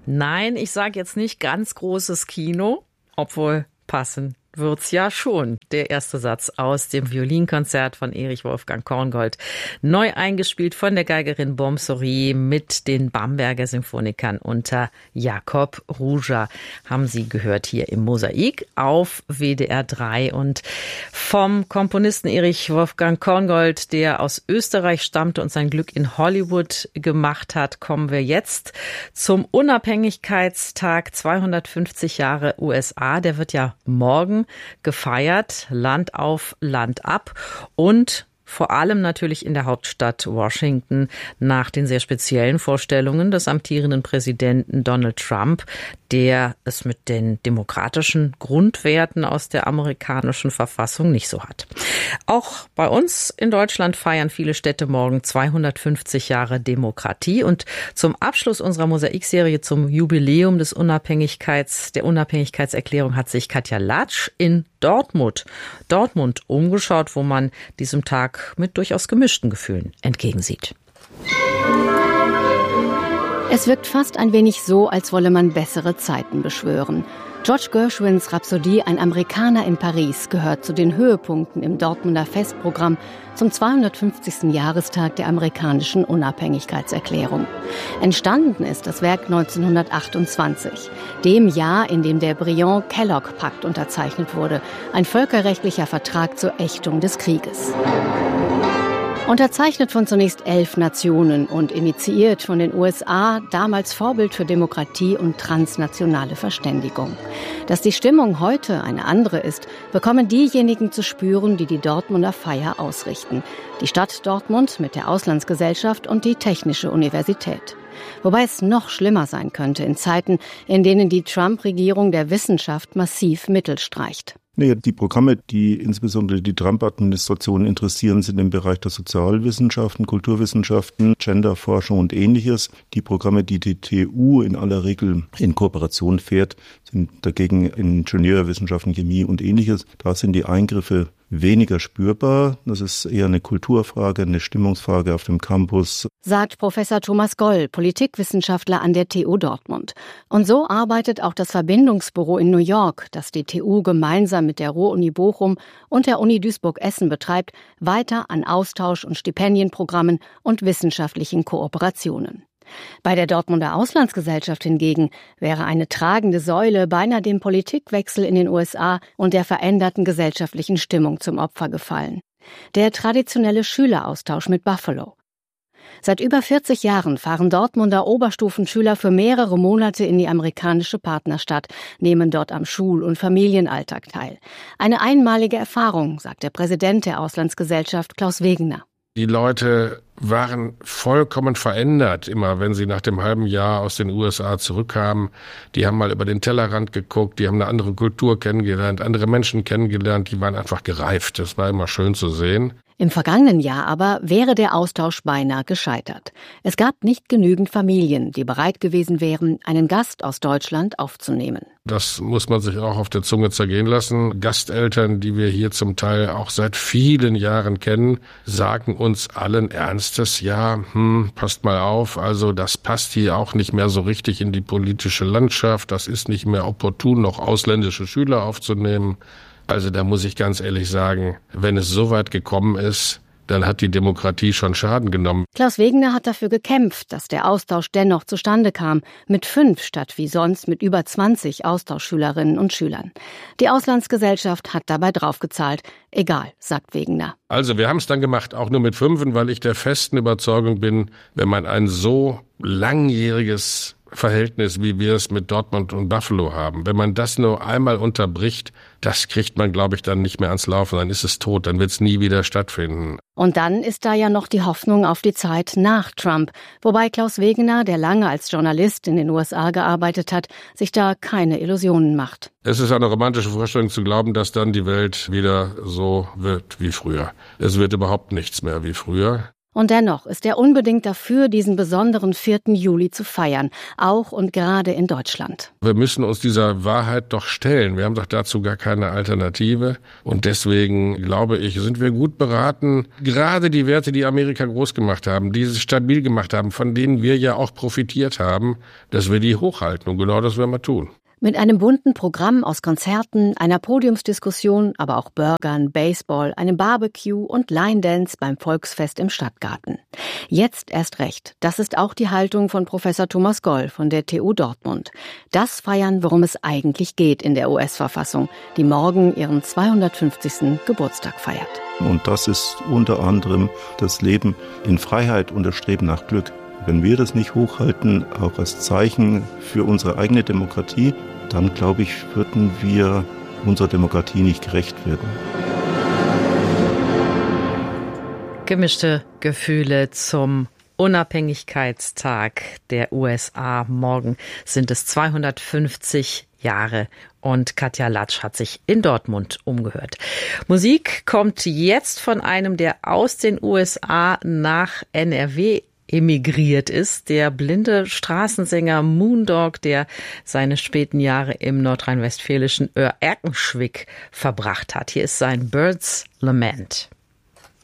Nein, ich sage jetzt nicht ganz großes Kino, obwohl passen wird's ja schon. Der erste Satz aus dem Violinkonzert von Erich Wolfgang Korngold. Neu eingespielt von der Geigerin Bomsori mit den Bamberger Symphonikern unter Jakob Ruja. Haben Sie gehört hier im Mosaik auf WDR 3. Und vom Komponisten Erich Wolfgang Korngold, der aus Österreich stammte und sein Glück in Hollywood gemacht hat, kommen wir jetzt zum Unabhängigkeitstag 250 Jahre USA. Der wird ja morgen gefeiert, Land auf, Land ab und vor allem natürlich in der Hauptstadt Washington nach den sehr speziellen Vorstellungen des amtierenden Präsidenten Donald Trump, der es mit den demokratischen Grundwerten aus der amerikanischen Verfassung nicht so hat. Auch bei uns in Deutschland feiern viele Städte morgen 250 Jahre Demokratie. Und zum Abschluss unserer Mosaikserie zum Jubiläum der Unabhängigkeitserklärung hat sich Katja Latsch in Dortmund umgeschaut, wo man diesem Tag mit durchaus gemischten Gefühlen entgegensieht. Es wirkt fast ein wenig so, als wolle man bessere Zeiten beschwören. George Gershwins Rhapsodie Ein Amerikaner in Paris gehört zu den Höhepunkten im Dortmunder Festprogramm zum 250. Jahrestag der amerikanischen Unabhängigkeitserklärung. Entstanden ist das Werk 1928, dem Jahr, in dem der Briand-Kellogg-Pakt unterzeichnet wurde, ein völkerrechtlicher Vertrag zur Ächtung des Krieges. Unterzeichnet von zunächst 11 Nationen und initiiert von den USA, damals Vorbild für Demokratie und transnationale Verständigung. Dass die Stimmung heute eine andere ist, bekommen diejenigen zu spüren, die die Dortmunder Feier ausrichten. Die Stadt Dortmund mit der Auslandsgesellschaft und die Technische Universität. Wobei es noch schlimmer sein könnte in Zeiten, in denen die Trump-Regierung der Wissenschaft massiv Mittel streicht. Die Programme, die insbesondere die Trump-Administration interessieren, sind im Bereich der Sozialwissenschaften, Kulturwissenschaften, Genderforschung und Ähnliches. Die Programme, die die TU in aller Regel in Kooperation fährt, sind dagegen Ingenieurwissenschaften, Chemie und Ähnliches. Da sind die Eingriffe weniger spürbar. Das ist eher eine Kulturfrage, eine Stimmungsfrage auf dem Campus. Sagt Professor Thomas Goll, Politikwissenschaftler an der TU Dortmund. Und so arbeitet auch das Verbindungsbüro in New York, das die TU gemeinsam mit der Ruhr-Uni Bochum und der Uni Duisburg-Essen betreibt, weiter an Austausch- und Stipendienprogrammen und wissenschaftlichen Kooperationen. Bei der Dortmunder Auslandsgesellschaft hingegen wäre eine tragende Säule beinahe dem Politikwechsel in den USA und der veränderten gesellschaftlichen Stimmung zum Opfer gefallen. Der traditionelle Schüleraustausch mit Buffalo. Seit über 40 Jahren fahren Dortmunder Oberstufenschüler für mehrere Monate in die amerikanische Partnerstadt, nehmen dort am Schul- und Familienalltag teil. Eine einmalige Erfahrung, sagt der Präsident der Auslandsgesellschaft Klaus Wegener. Die Leute waren vollkommen verändert, immer wenn sie nach dem halben Jahr aus den USA zurückkamen. Die haben mal über den Tellerrand geguckt, die haben eine andere Kultur kennengelernt, andere Menschen kennengelernt, die waren einfach gereift. Das war immer schön zu sehen. Im vergangenen Jahr aber wäre der Austausch beinahe gescheitert. Es gab nicht genügend Familien, die bereit gewesen wären, einen Gast aus Deutschland aufzunehmen. Das muss man sich auch auf der Zunge zergehen lassen. Gasteltern, die wir hier zum Teil auch seit vielen Jahren kennen, sagen uns allen Ernstes, ja, passt mal auf, also das passt hier auch nicht mehr so richtig in die politische Landschaft. Das ist nicht mehr opportun, noch ausländische Schüler aufzunehmen. Also da muss ich ganz ehrlich sagen, wenn es so weit gekommen ist, dann hat die Demokratie schon Schaden genommen. Klaus Wegener hat dafür gekämpft, dass der Austausch dennoch zustande kam, mit 5 statt wie sonst mit über 20 Austauschschülerinnen und Schülern. Die Auslandsgesellschaft hat dabei draufgezahlt. Egal, sagt Wegener. Also wir haben es dann gemacht, auch nur mit 5, weil ich der festen Überzeugung bin, wenn man ein so langjähriges Verhältnis, wie wir es mit Dortmund und Buffalo haben. Wenn man das nur einmal unterbricht, das kriegt man, glaube ich, dann nicht mehr ans Laufen. Dann ist es tot, dann wird es nie wieder stattfinden. Und dann ist da ja noch die Hoffnung auf die Zeit nach Trump. Wobei Klaus Wegener, der lange als Journalist in den USA gearbeitet hat, sich da keine Illusionen macht. Es ist eine romantische Vorstellung zu glauben, dass dann die Welt wieder so wird wie früher. Es wird überhaupt nichts mehr wie früher. Und dennoch ist er unbedingt dafür, diesen besonderen 4. Juli zu feiern, auch und gerade in Deutschland. Wir müssen uns dieser Wahrheit doch stellen. Wir haben doch dazu gar keine Alternative. Und deswegen, glaube ich, sind wir gut beraten, gerade die Werte, die Amerika groß gemacht haben, die sie stabil gemacht haben, von denen wir ja auch profitiert haben, dass wir die hochhalten. Und genau das werden wir tun. Mit einem bunten Programm aus Konzerten, einer Podiumsdiskussion, aber auch Burgern, Baseball, einem Barbecue und Line Dance beim Volksfest im Stadtgarten. Jetzt erst recht. Das ist auch die Haltung von Professor Thomas Goll von der TU Dortmund. Das feiern, worum es eigentlich geht in der US-Verfassung, die morgen ihren 250. Geburtstag feiert. Und das ist unter anderem das Leben in Freiheit und das Streben nach Glück. Wenn wir das nicht hochhalten, auch als Zeichen für unsere eigene Demokratie, dann, glaube ich, würden wir unserer Demokratie nicht gerecht werden. Gemischte Gefühle zum Unabhängigkeitstag der USA. Morgen sind es 250 Jahre und Katja Latsch hat sich in Dortmund umgehört. Musik kommt jetzt von einem, der aus den USA nach NRW emigriert ist, der blinde Straßensänger Moondog, der seine späten Jahre im nordrhein-westfälischen Erkenschwick verbracht hat. Hier ist sein Bird's Lament.